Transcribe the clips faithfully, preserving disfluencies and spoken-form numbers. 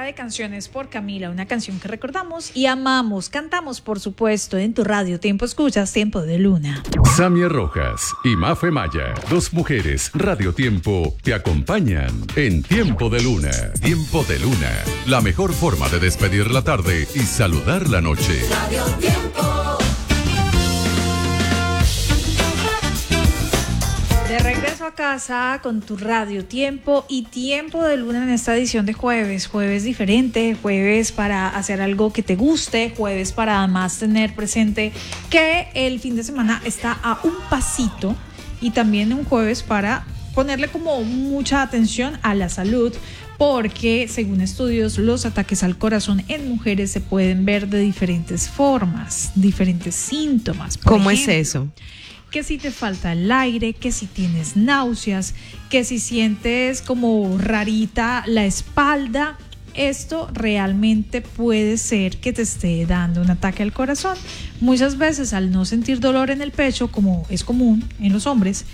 de Canciones por Camila, una canción que recordamos y amamos, cantamos por supuesto en tu radio Tiempo Escuchas, Tiempo de Luna. Samia Rojas y Mafe Maya, dos mujeres Radio Tiempo, te acompañan en Tiempo de Luna. Tiempo de Luna, la mejor forma de despedir la tarde y saludar la noche. Radio Tiempo. De regreso a casa con tu Radio Tiempo y Tiempo de Luna en esta edición de jueves, jueves diferente, jueves para hacer algo que te guste, jueves para además tener presente que el fin de semana está a un pasito y también un jueves para ponerle como mucha atención a la salud, porque según estudios los ataques al corazón en mujeres se pueden ver de diferentes formas, diferentes síntomas. Por ¿Cómo ejemplo, es eso? Que si te falta el aire, que si tienes náuseas, que si sientes como rarita la espalda, esto realmente puede ser que te esté dando un ataque al corazón. Muchas veces al no sentir dolor en el pecho, como es común en los hombres,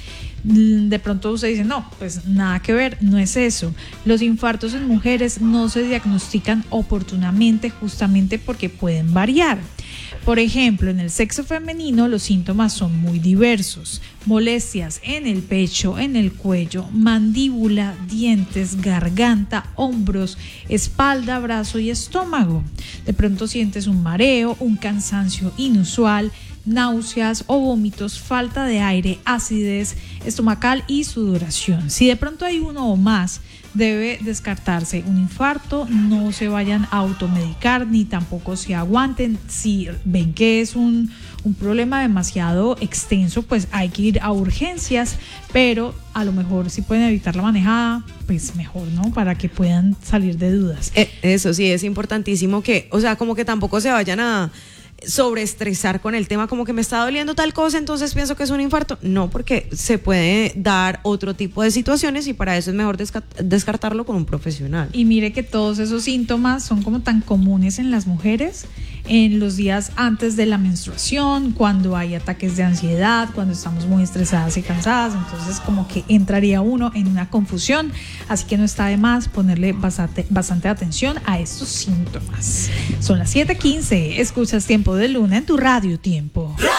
de pronto usted dice, no, pues nada que ver, no es eso. Los infartos en mujeres no se diagnostican oportunamente justamente porque pueden variar. Por ejemplo, en el sexo femenino los síntomas son muy diversos. Molestias en el pecho, en el cuello, mandíbula, dientes, garganta, hombros, espalda, brazo y estómago. De pronto sientes un mareo, un cansancio inusual, náuseas o vómitos, falta de aire, acidez estomacal y sudoración. Si de pronto hay uno o más, debe descartarse un infarto. No se vayan a automedicar ni tampoco se aguanten. Si ven que es un, un problema demasiado extenso, pues hay que ir a urgencias, pero a lo mejor si pueden evitar la manejada, pues mejor, ¿no? Para que puedan salir de dudas. Eh, eso sí, es importantísimo que, o sea, como que tampoco se vayan a sobreestresar con el tema, como que me está doliendo tal cosa, entonces pienso que es un infarto. No, porque se puede dar otro tipo de situaciones y para eso es mejor desca- descartarlo con un profesional. Y mire que todos esos síntomas son como tan comunes en las mujeres en los días antes de la menstruación, cuando hay ataques de ansiedad, cuando estamos muy estresadas y cansadas, entonces como que entraría uno en una confusión, así que no está de más ponerle bastante, bastante atención a estos síntomas. Son las siete quince, escuchas Tiempo de Luna en tu Radio Tiempo.